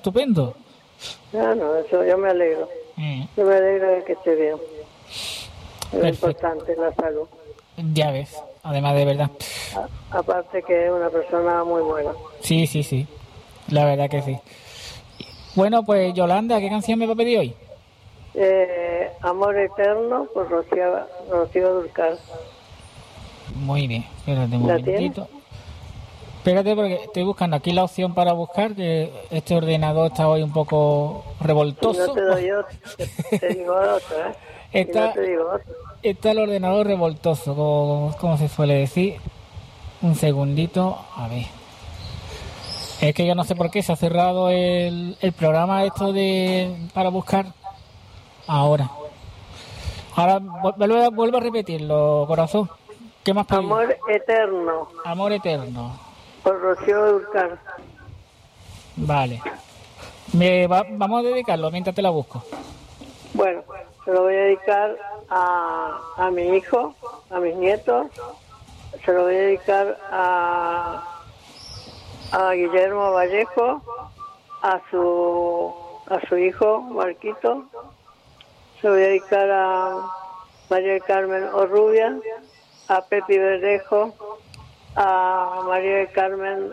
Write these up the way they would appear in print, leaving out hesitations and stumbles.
estupendo. Ah, no, eso yo me alegro. Yo me alegro de que esté bien. Es lo importante, la salud. Ya ves, además de verdad. Aparte que es una persona muy buena. Sí, la verdad que sí. Bueno, pues Yolanda, ¿qué canción me va a pedir hoy? Amor Eterno por Rocío Dúrcal. Muy bien, espérate un ¿La tienes? momentito. Espérate porque estoy buscando aquí la opción para buscar, que este ordenador está hoy un poco Si revoltoso. no te doy otro, te digo otro, ¿eh? Si no Está, te digo otro. está el ordenador revoltoso, como se suele decir. Un segundito, a ver. Es que yo no sé por qué se ha cerrado el programa esto para buscar ahora. Ahora vuelvo a repetirlo, corazón. ¿Qué más pedí? Amor Eterno Amor Eterno. por Rocío Dúrcal. Vale. Vamos a dedicarlo mientras te la busco. Bueno, se lo voy a dedicar a mi hijo, a mis nietos. Se lo voy a dedicar a Guillermo Vallejo, a su hijo Marquito. Se lo voy a dedicar a María del Carmen Orrubia, a Pepi Verdejo, a María del Carmen,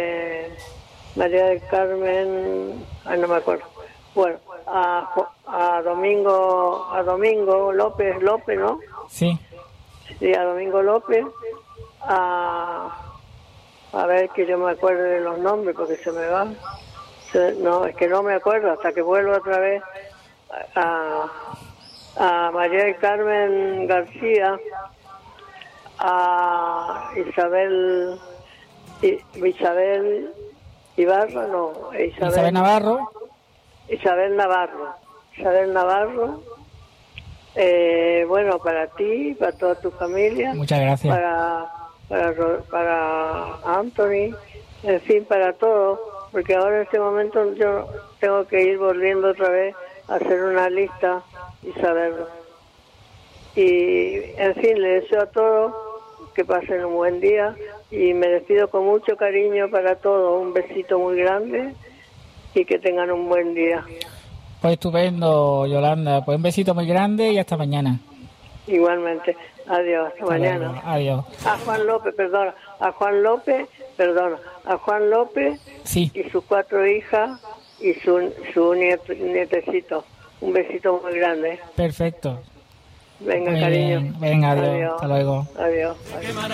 ay, no me acuerdo. Bueno, a Domingo López, ¿no? Sí. Sí, a Domingo López, a ver que yo me acuerdo de los nombres porque se me van. No, es que no me acuerdo hasta que vuelvo otra vez a María del Carmen García, a Isabel Ibarra, no, Isabel Navarro. Isabel Navarro, bueno, para ti, para toda tu familia. Muchas gracias. Para Anthony, en fin, para todos, porque ahora en este momento yo tengo que ir volviendo otra vez a hacer una lista y saberlo. Y, en fin, le deseo a todos que pasen un buen día y me despido con mucho cariño para todos. Un besito muy grande y que tengan un buen día. Pues estupendo, Yolanda. Pues un besito muy grande y hasta mañana. Igualmente. Adiós, hasta mañana. Luego. Adiós. A Juan López sí. Y sus 4 hijas y su nietecito. Un besito muy grande. Perfecto. Venga, muy cariño. Bien. Venga, adiós. Hasta luego. Adiós.